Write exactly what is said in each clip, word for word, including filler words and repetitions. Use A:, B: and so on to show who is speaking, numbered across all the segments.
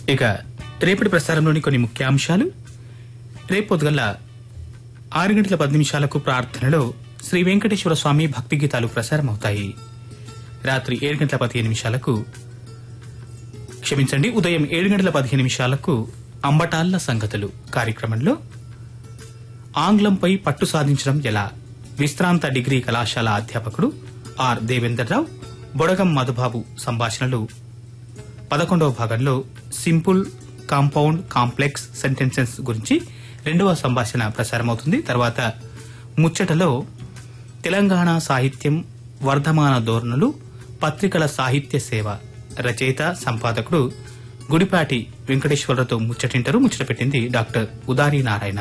A: ఇక రేపటి ప్రసారంలోని కొన్ని ముఖ్యాంశాలు. రేపు పొద్దుగల ఆరు గంటల పది నిమిషాలకు ప్రార్థనలో శ్రీ వెంకటేశ్వర స్వామి భక్తి గీతాలు ప్రసారమవుతాయి. రాత్రి ఏడు గంటల పదిహేను నిమిషాలకు క్షమించండి ఉదయం ఏడు గంటల పదిహేను నిమిషాలకు అంబటాళ్ల సంగతులు కార్యక్రమంలో ఆంగ్లంపై పట్టు సాధించడం ఎలా, విశ్రాంత డిగ్రీ కళాశాల అధ్యాపకుడు ఆర్ దేవేందర్రావు, బొడగం మధుబాబు సంభాషణలు పదకొండవ భాగంలో సింపుల్, కాంపౌండ్, కాంప్లెక్స్ సెంటెన్సెస్ గురించి రెండవ సంభాషణ ప్రసారమవుతుంది. తర్వాత ముచ్చటలో తెలంగాణ సాహిత్యం వర్ధమాన ధోరణులు, పత్రికల సాహిత్య సేవ, రచయిత సంపాదకుడు గుడిపాటి వెంకటేశ్వరరావుతో ముచ్చటింటారు. ముచ్చట పెట్టింది డాక్టర్ ఉదారి నారాయణ.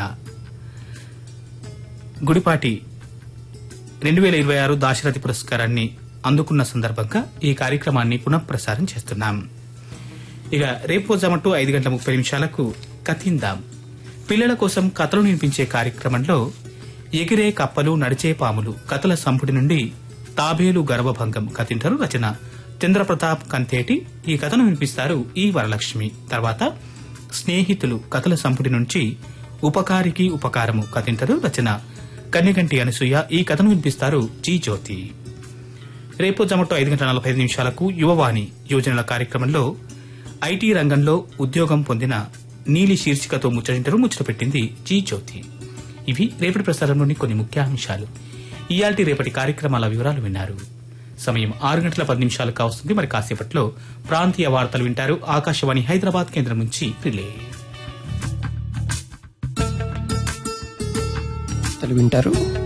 A: గుడిపాటి రెండు వేల ఇరవై ఆరు దాశరథి పురస్కారాన్ని అందుకున్న సందర్భంగా ఈ కార్యక్రమాన్ని పునఃప్రసారం చేస్తున్నాం. ఇక రేపు జమటు ఐదు గంటల ముప్పై నిమిషాలకు కథిందాం, పిల్లల కోసం కథలు వినిపించే కార్యక్రమంలో ఎగిరే కప్పలు, నడిచే పాములు కథల సంపుటి నుండి తాబేలు గర్భభంగం కథింటారు. రచన చంద్రప్రతాప్ కంతేటి. ఈ కథను వినిపిస్తారు ఈ వరలక్ష్మి. తర్వాత స్నేహితులు కథల సంపుటి నుంచి ఉపకారికి ఉపకారము కథింటారు. రచన కన్యగంటి అనసూయ. ఈ కథను వినిపిస్తారు జీ జ్యోతి. రేపు జమటు ఐదు గంటల నలభై ఐదు నిమిషాలకు యువవాణి యోజనల కార్యక్రమంలో ఐటీ రంగంలో ఉద్యోగం పొందిన నీలి శీర్షికతో ముచ్చటింటారు. ముచ్చట పెట్టింది జీ జ్యోతి. ఇవి రేపటి ప్రసారంలోని కొన్ని ముఖ్యాంశాలు. ఇయాల్టి రేపటి కార్యక్రమాల వివరాలు విన్నారు. సమయం ఆరు గంటల పది నిమిషాలు కావస్తుంది. మరి కాసేపట్లో ప్రాంతీయ వార్తలు వింటారు. ఆకాశవాణి హైదరాబాద్ కేంద్రం నుంచి రిలే
B: వింటారు.